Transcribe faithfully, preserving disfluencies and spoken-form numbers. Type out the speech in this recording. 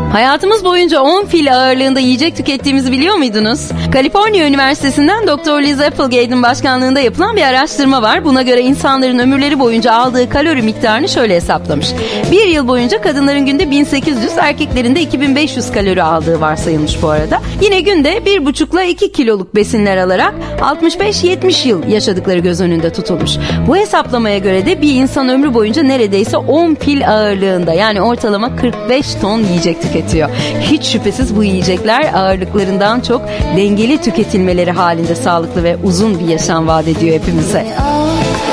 Hayatımız boyunca on fil ağırlığında yiyecek tükettiğimizi biliyor muydunuz? Kaliforniya Üniversitesi'nden doktor Liz Applegate'in başkanlığında yapılan bir araştırma var. Buna göre insanların ömürleri boyunca aldığı kalori miktarını şöyle hesaplamış. Bir yıl boyunca kadınların günde bin sekiz yüz, erkeklerin de iki bin beş yüz kalori aldığı varsayılmış bu arada. Yine günde bir buçukla iki kiloluk besinler alarak altmış beş yetmiş yıl yaşadıkları göz önünde tutulmuş. Bu hesaplamaya göre de bir insan ömrü boyunca neredeyse on fil ağırlığında, yani ortalama kırk beş ton yiyecek tüketiyor. Hiç şüphesiz bu yiyecekler ağırlıklarından çok dengeli tüketilmeleri halinde sağlıklı ve uzun bir yaşam vaat ediyor hepimize.